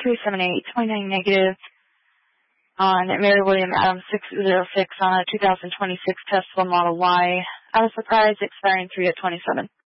378.29 negative on Mary William Adams 606 on a 2026 Tesla Model Y. Out of surprise, expiring 3 at 27.